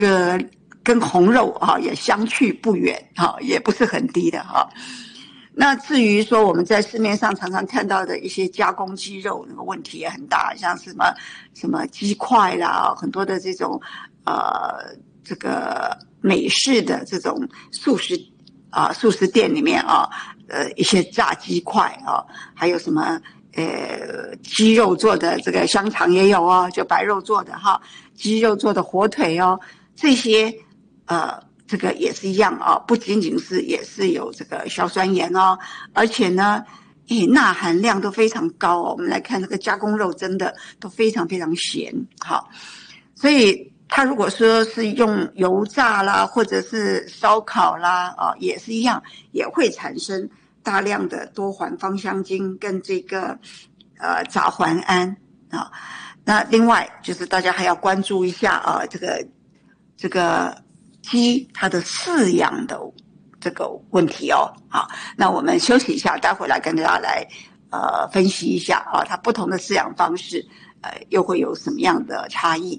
跟红肉也相去不远也不是很低的那至于说我们在市面上常常看到的一些加工鸡肉，那个问题也很大，像什么鸡块啦，很多的这种这个美式的这种素食店里面一些炸鸡块还有什么鸡肉做的这个香肠也有就白肉做的鸡肉做的火腿这些这个也是一样不仅仅是也是有这个硝酸盐而且呢钠含量都非常高我们来看这个加工肉真的都非常非常咸所以它如果说是用油炸啦或者是烧烤啦也是一样，也会产生大量的多环芳香烃跟这个杂环胺那另外就是大家还要关注一下这个鸡它的饲养的这个问题好，那我们休息一下，待会来跟大家来分析一下它不同的饲养方式又会有什么样的差异。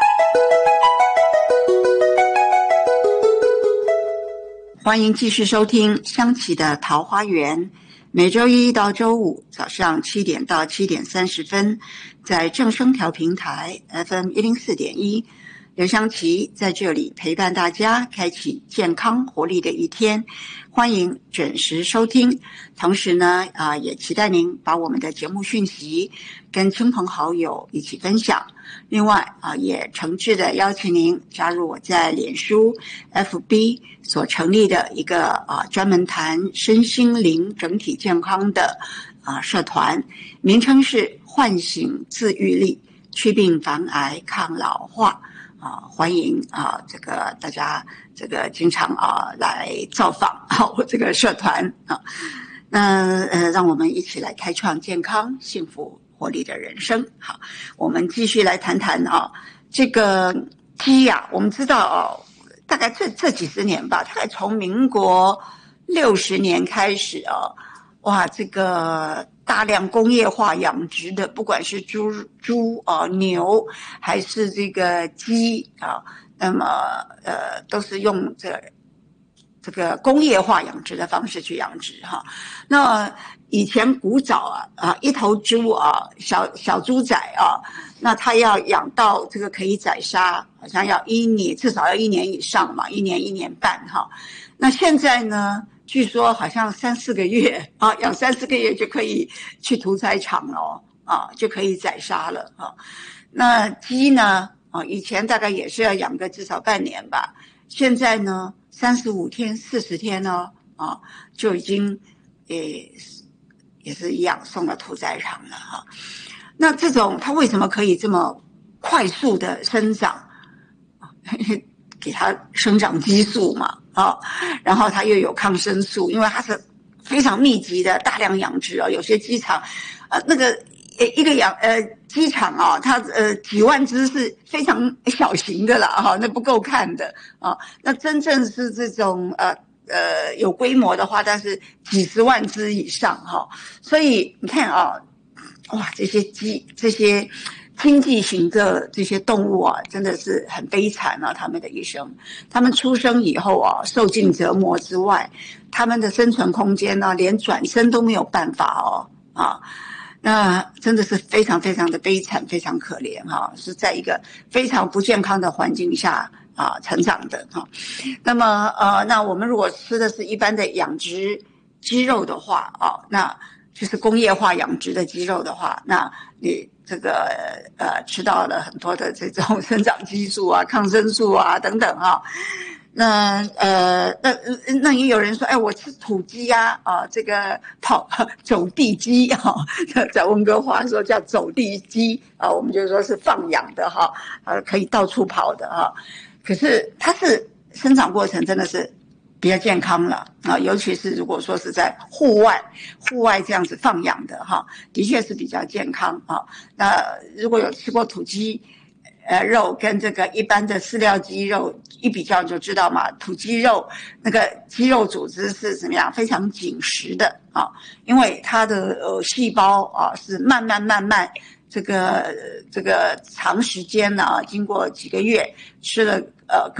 欢迎继续收听香琪的桃花源，每周一到周五早上7点到7点30分，在正声调频台 FM 104.1，刘香琪在这里陪伴大家，开启健康活力的一天。欢迎准时收听，同时呢也期待您把我们的节目讯息跟亲朋好友一起分享。另外也诚挚的邀请您加入我在脸书 FB 所成立的一个专门谈身心灵整体健康的社团，名称是唤醒自愈力，祛病防癌抗老化欢迎这个大家这个经常来造访我这个社团那让我们一起来开创健康幸福活力的人生。好，我们继续来谈谈这个鸡我们知道大概这几十年吧，大概从民国60年开始哇，这个大量工业化养殖的，不管是猪牛还是这个鸡那么都是用这个工业化养殖的方式去养殖那以前古早一头猪小猪仔那它要养到这个可以宰杀，好像要至少要1年以上嘛，1年1年半那现在呢，据说好像3-4个月养3-4个月就可以去屠宰场了就可以宰杀了那鸡呢以前大概也是要养个至少半年吧，现在呢35天40天就已经也是一样送到屠宰场了那这种它为什么可以这么快速的生长给它生长激素嘛然后它又有抗生素，因为它是非常密集的大量养殖有些鸡场那个一个鸡场它几万只是非常小型的啦那不够看的那真正是这种有规模的话，但是几十万只以上所以你看哇，这些经济型的这些动物真的是很悲惨他们的一生。他们出生以后受尽折磨之外，他们的生存空间连转身都没有办法那真的是非常非常的悲惨，非常可怜是在一个非常不健康的环境下成长的那么那我们如果吃的是一般的养殖鸡肉的话那就是工业化养殖的鸡肉的话，那你这个吃到了很多的这种生长激素抗生素等等那也有人说我吃土鸡这个走地鸡在温哥华说叫走地鸡我们就说是放养的可以到处跑的可是它是生长过程真的是比较健康了尤其是如果说是在户外这样子放养的的确是比较健康那如果有吃过土鸡肉跟这个一般的饲料鸡肉一比较，就知道嘛，土鸡肉那个肌肉组织是怎么样，非常紧实的因为它的细胞是慢慢这个长时间呢，经过几个月吃了